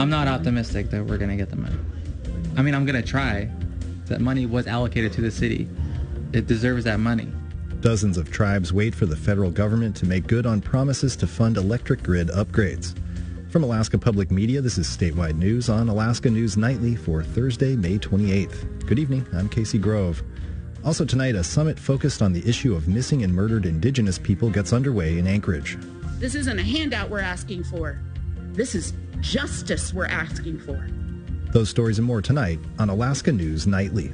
I'm not optimistic that we're going to get the money. I mean, I'm going to try. That money was allocated to the city. It deserves that money. Dozens of tribes wait for the federal government to make good on promises to fund electric grid upgrades. From Alaska Public Media, this is Statewide News on Alaska News Nightly for Thursday, May 28th. Good evening, I'm Casey Grove. Also tonight, a summit focused on the issue of missing and murdered Indigenous people gets underway in Anchorage. This isn't a handout we're asking for. This is justice we're asking for. Those stories and more tonight on Alaska News Nightly.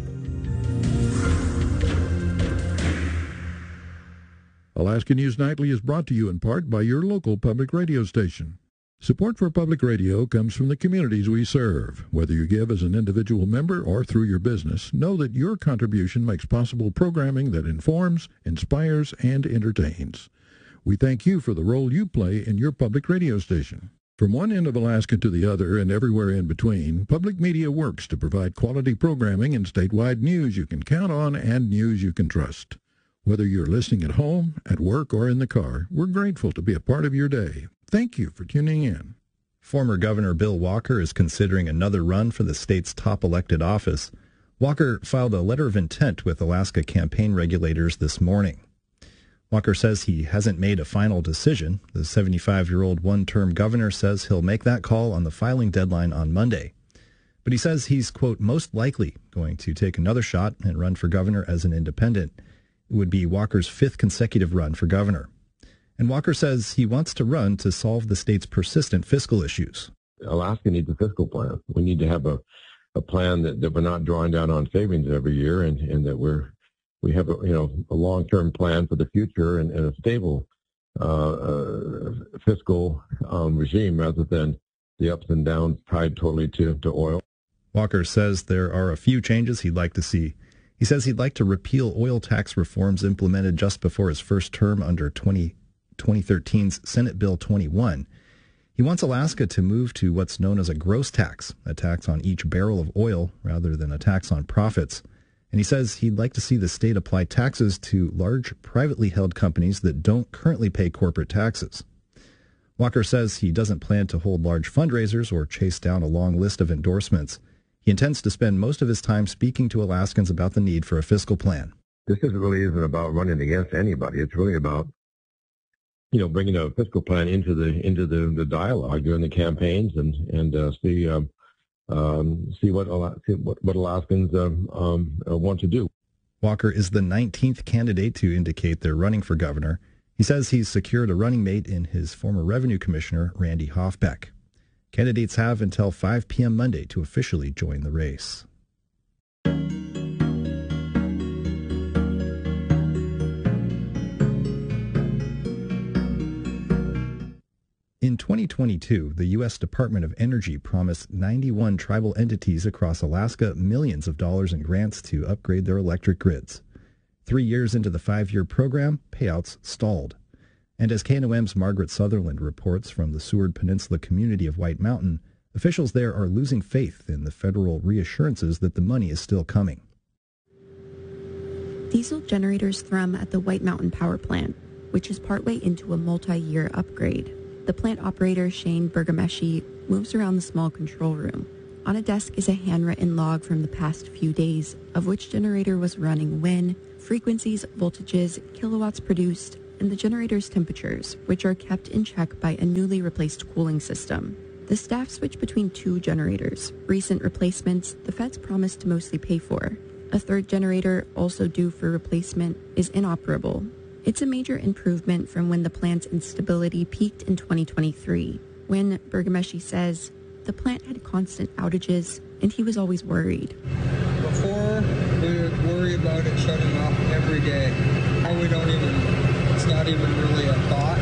Alaska News Nightly is brought to you in part by your local public radio station. Support for public radio comes from the communities we serve. Whether you give as an individual member or through your business, know that your contribution makes possible programming that informs, inspires, and entertains. We thank you for the role you play in your public radio station. From one end of Alaska to the other and everywhere in between, public media works to provide quality programming and statewide news you can count on and news you can trust. Whether you're listening at home, at work, or in the car, we're grateful to be a part of your day. Thank you for tuning in. Former Governor Bill Walker is considering another run for the state's top elected office. Walker filed a letter of intent with Alaska campaign regulators this morning. Walker says he hasn't made a final decision. The 75-year-old one-term governor says he'll make that call on the filing deadline on Monday. But he says he's, quote, most likely going to take another shot and run for governor as an independent. It would be Walker's fifth consecutive run for governor. And Walker says he wants to run to solve the state's persistent fiscal issues. Alaska needs a fiscal plan. We need to have a plan that we're not drawing down on savings every year, and that we have a long-term plan for the future and a stable fiscal regime rather than the ups and downs tied totally to oil. Walker says there are a few changes he'd like to see. He says he'd like to repeal oil tax reforms implemented just before his first term under 2013's Senate Bill 21. He wants Alaska to move to what's known as a gross tax, a tax on each barrel of oil rather than a tax on profits. And he says he'd like to see the state apply taxes to large privately held companies that don't currently pay corporate taxes. Walker says he doesn't plan to hold large fundraisers or chase down a long list of endorsements. He intends to spend most of his time speaking to Alaskans about the need for a fiscal plan. This really isn't about running against anybody. It's really about, bringing a fiscal plan into the dialogue during the campaigns and see what Alaskans want to do. Walker is the 19th candidate to indicate they're running for governor. He says he's secured a running mate in his former revenue commissioner, Randy Hoffbeck. Candidates have until 5 p.m. Monday to officially join the race. In 2022, the U.S. Department of Energy promised 91 tribal entities across Alaska millions of dollars in grants to upgrade their electric grids. 3 years into the 5-year program, payouts stalled. And as KNOM's Margaret Sutherland reports from the Seward Peninsula community of White Mountain, officials there are losing faith in the federal reassurances that the money is still coming. Diesel generators thrum at the White Mountain Power Plant, which is partway into a multi-year upgrade. The plant operator, Shane Bergameshi, moves around the small control room. On a desk is a handwritten log from the past few days of which generator was running when, frequencies, voltages, kilowatts produced, and the generator's temperatures, which are kept in check by a newly replaced cooling system. The staff switch between 2 generators. Recent replacements the feds promised to mostly pay for. A third generator, also due for replacement, is inoperable. It's a major improvement from when the plant's instability peaked in 2023, when, Bergameshi says, the plant had constant outages and he was always worried. Before, we would worry about it shutting off every day. Now it's not even really a thought.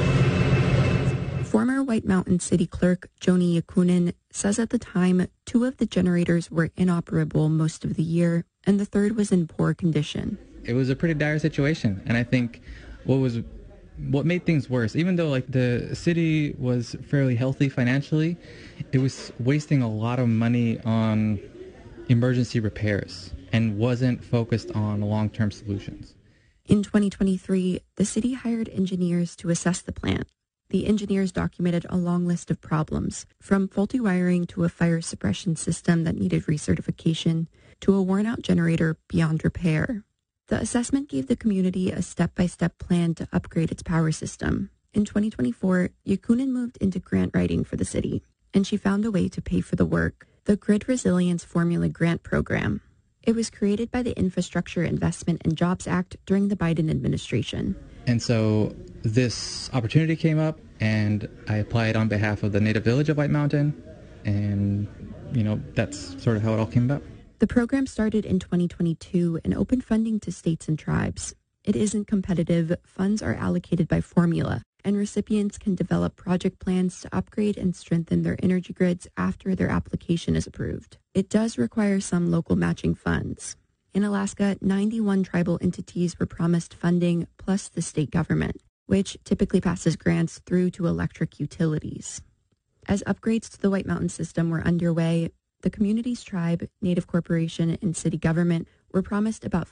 Former White Mountain City Clerk Joni Yakunin says at the time 2 of the generators were inoperable most of the year and the third was in poor condition. It was a pretty dire situation, and I think what made things worse, even though the city was fairly healthy financially, it was wasting a lot of money on emergency repairs and wasn't focused on long-term solutions. In 2023, the city hired engineers to assess the plant. The engineers documented a long list of problems, from faulty wiring to a fire suppression system that needed recertification to a worn-out generator beyond repair. The assessment gave the community a step-by-step plan to upgrade its power system. In 2024, Yakunin moved into grant writing for the city, and she found a way to pay for the work, the Grid Resilience Formula Grant Program. It was created by the Infrastructure Investment and Jobs Act during the Biden administration. And so this opportunity came up, and I applied on behalf of the native village of White Mountain, and, that's sort of how it all came about. The program started in 2022 and opened funding to states and tribes. It isn't competitive, funds are allocated by formula, and recipients can develop project plans to upgrade and strengthen their energy grids after their application is approved. It does require some local matching funds. In Alaska, 91 tribal entities were promised funding plus the state government, which typically passes grants through to electric utilities. As upgrades to the White Mountain system were underway, the community's tribe, Native Corporation, and city government were promised about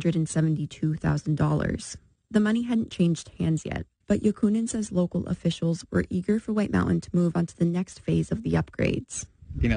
$572,000. The money hadn't changed hands yet, but Yakunin says local officials were eager for White Mountain to move on to the next phase of the upgrades.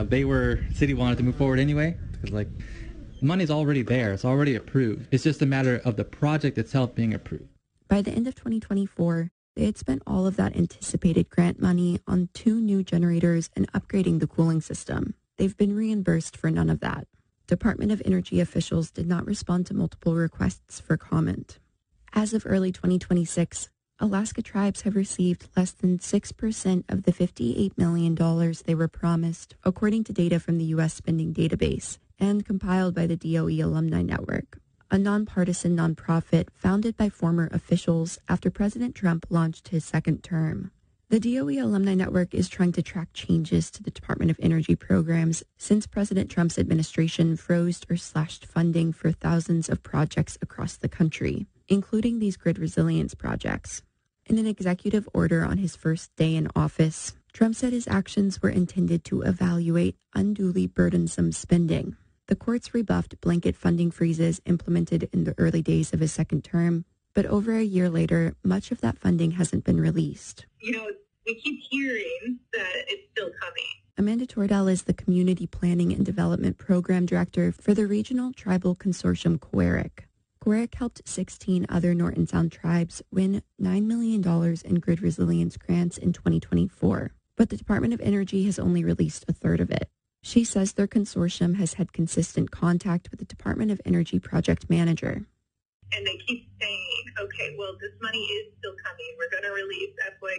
City wanted to move forward anyway, because money's already there, it's already approved. It's just a matter of the project itself being approved. By the end of 2024, they had spent all of that anticipated grant money on 2 new generators and upgrading the cooling system. They've been reimbursed for none of that. Department of Energy officials did not respond to multiple requests for comment. As of early 2026, Alaska tribes have received less than 6% of the $58 million they were promised, according to data from the U.S. Spending Database and compiled by the DOE Alumni Network, a nonpartisan nonprofit founded by former officials after President Trump launched his second term. The DOE Alumni Network is trying to track changes to the Department of Energy programs since President Trump's administration froze or slashed funding for thousands of projects across the country, including these grid resilience projects. In an executive order on his first day in office, Trump said his actions were intended to evaluate unduly burdensome spending. The courts rebuffed blanket funding freezes implemented in the early days of his second term, but over a year later, much of that funding hasn't been released. We keep hearing that it's still coming. Amanda Tordell is the Community Planning and Development Program Director for the Regional Tribal Consortium Kowarek. Kowarek helped 16 other Norton Sound tribes win $9 million in grid resilience grants in 2024, but the Department of Energy has only released a third of it. She says their consortium has had consistent contact with the Department of Energy project manager. And they keep saying, okay, well, this money is still coming. We're going to release FY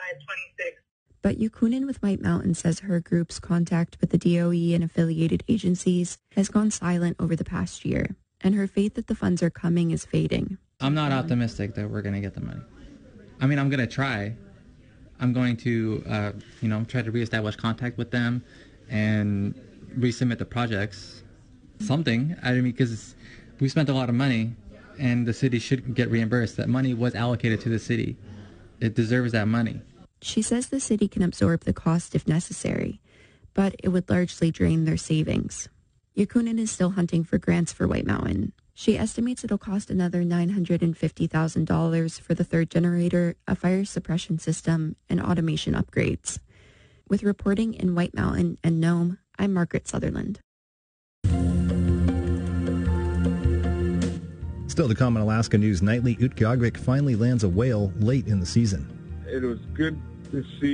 25-26. But Yakunin with White Mountain says her group's contact with the DOE and affiliated agencies has gone silent over the past year, and her faith that the funds are coming is fading. I'm not optimistic that we're going to get the money. I'm going to try. I'm going to, try to reestablish contact with them and resubmit the projects. Something. Because we spent a lot of money, and the city should get reimbursed. That money was allocated to the city. It deserves that money. She says the city can absorb the cost if necessary, but it would largely drain their savings. Yakunin is still hunting for grants for White Mountain. She estimates it'll cost another $950,000 for the third generator, a fire suppression system, and automation upgrades. With reporting in White Mountain and Nome, I'm Margaret Sutherland. Still to come on Alaska News Nightly, Utqiagvik finally lands a whale late in the season. It was good to see